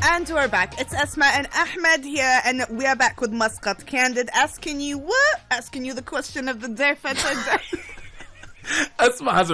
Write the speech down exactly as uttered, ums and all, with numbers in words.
And we're back. It's Asma and Ahmed here, and we are back with Muscat Candid, asking you what? Asking you the question of the day for today. Asma has